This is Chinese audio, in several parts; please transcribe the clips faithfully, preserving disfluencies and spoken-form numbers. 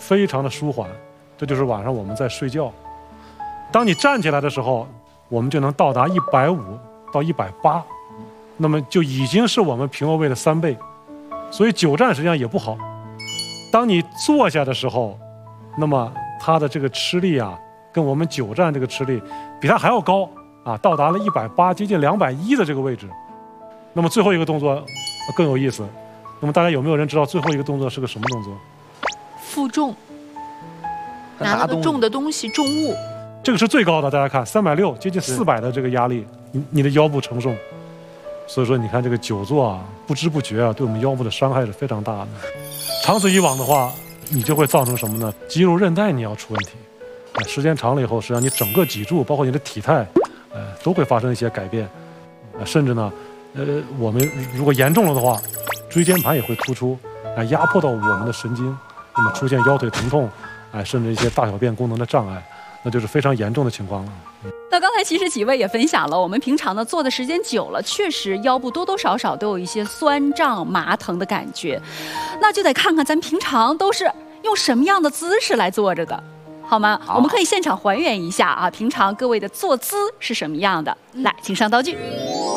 非常的舒缓，这就是晚上我们在睡觉。当你站起来的时候，我们就能到达一百五到一百八，那么就已经是我们平卧位的三倍。所以久站实际上也不好。当你坐下的时候，那么它的这个吃力啊，跟我们久站这个吃力比它还要高啊，到达了一百八，接近两百一的这个位置。那么最后一个动作更有意思。那么大家有没有人知道最后一个动作是个什么动作？ 负重，拿了个重的东西，重物。 这个是最高的，大家看，三百六，接近四百的这个压力，你你的腰部承重。所以说，你看这个久坐啊，不知不觉啊，对我们腰部的伤害是非常大的。长此以往的话，你就会造成什么呢？肌肉韧带你要出问题。啊，时间长了以后，实际上你整个脊柱，包括你的体态，呃，都会发生一些改变。啊，甚至呢，呃，我们如果严重了的话，椎间盘也会突出，啊，压迫到我们的神经，那么出现腰腿疼痛，哎，甚至一些大小便功能的障碍，那就是非常严重的情况了。嗯， 那刚才其实几位也分享了，我们平常呢坐的时间久了，确实腰部多多少少都有一些酸胀麻疼的感觉，那就得看看咱平常都是用什么样的姿势来坐着的，好吗？好，我们可以现场还原一下啊，平常各位的坐姿是什么样的？来，请上道具。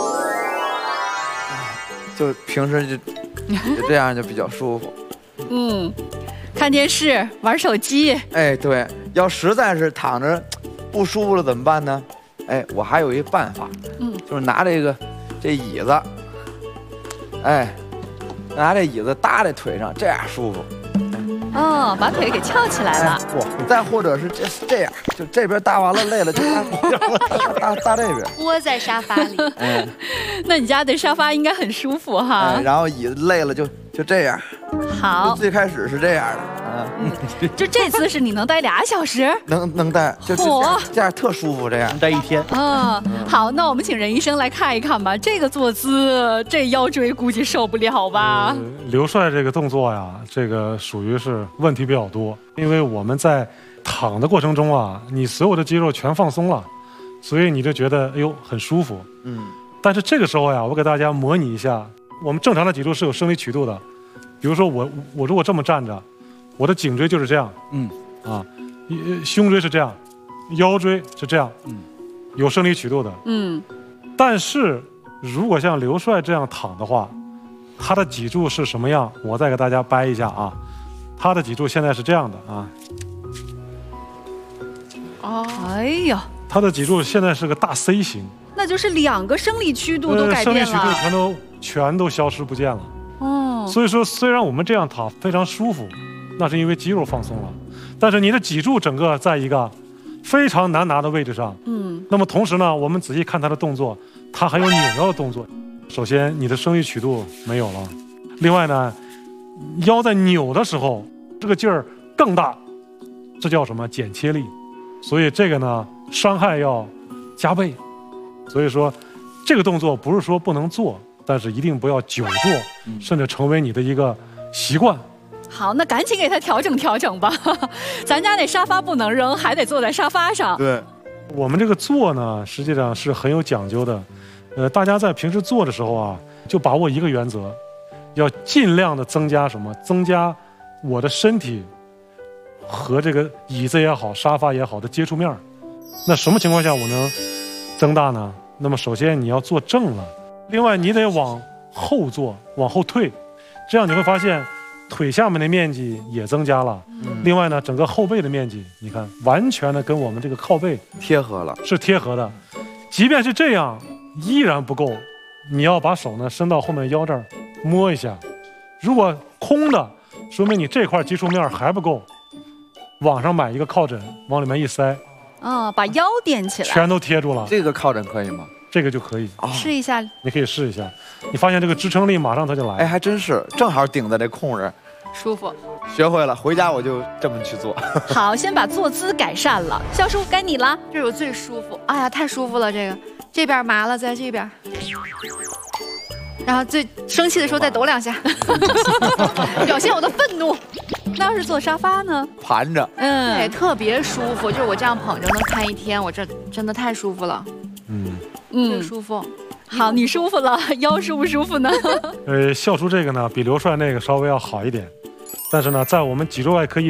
就平时就就这样就比较舒服。 嗯，看电视、玩手机。 哎，对，要实在是躺着不舒服了怎么办呢？哎，我还有一办法，嗯，就是拿这个这椅子，哎，拿这椅子搭在腿上，这样舒服。 哦，把腿给翘起来了。 不、哎，再或者是这这样，就这边搭完了累了就搭搭搭这边， 窝在沙发里。 哎， 那你家的沙发应该很舒服哈。 哎、然后椅子累了就就这样。 好， 最开始是这样的啊， 嗯，就这姿势你能待俩小时？ 能能待，就这样，这样特舒服，这样能待一天。 啊、嗯，好，那我们请任医生来看一看吧。这个坐姿，这腰椎估计受不了吧？ 呃、刘帅这个动作呀，这个属于是问题比较多，因为我们在躺的过程中啊，你所有的肌肉全放松了，所以你就觉得哎呦很舒服。嗯，但是这个时候呀，我给大家模拟一下，我们正常的脊柱是有生理曲度的。比如说我我如果这么站着，我的颈椎就是这样，嗯，啊，胸椎是这样，腰椎是这样，嗯，有生理曲度的，嗯。但是如果像刘帅这样躺的话，他的脊柱是什么样？我再给大家掰一下啊，他的脊柱现在是这样的啊。 哦，哎呀， 他的脊柱现在是个大 C 型， 那就是两个生理曲度都改变了，呃、生理曲度全都全都消失不见了。哦，所以说虽然我们这样躺非常舒服，那是因为肌肉放松了，但是你的脊柱整个在一个非常难拿的位置上。嗯，那么同时呢，我们仔细看他的动作，他还有扭腰的动作。首先，你的生理曲度没有了，另外呢，腰在扭的时候，这个劲儿更大，这叫什么？剪切力。所以这个呢，伤害要加倍。所以说，这个动作不是说不能做。但是一定不要久坐，甚至成为你的一个习惯。 好，那赶紧给他调整调整吧。咱家那沙发不能扔，还得坐在沙发上。 对， 我们这个坐呢，实际上是很有讲究的。呃，大家在平时坐的时候啊，就把握一个原则，要尽量的增加什么？增加我的身体和这个椅子也好、沙发也好的接触面。那什么情况下我能增大呢？那么首先你要坐正了。另外，你得往后坐，往后退，这样你会发现腿下面的面积也增加了。嗯、另外呢，整个后背的面积，你看，完全的跟我们这个靠背贴合了， 是贴合的。即便是这样，依然不够，你要把手呢伸到后面腰这儿摸一下，如果空的，说明你这块接触面还不够，网上买一个靠枕，往里面一塞， 啊，把腰垫起来， 全都贴住了。 这个靠枕可以吗？ 这个就可以， 试一下。 你可以试一下，你发现这个支撑力马上它就来。 哎，还真是，正好顶在这空着， 舒服。 学会了，回家我就这么去做。 好，先把坐姿改善了。肖叔，该你了。 这我最舒服，哎呀，太舒服了，这个这边麻了，在这边。然后最生气的时候再抖两下，表现我的愤怒。 那要是坐沙发呢？ 盘着， 嗯，对，特别舒服，就是我这样捧着能看一天，我这真的太舒服了。嗯。嗯，舒服。 好，你舒服了，腰舒不舒服呢？ 呃，笑出这个呢，比刘帅那个稍微要好一点，但是呢，在我们脊柱外科医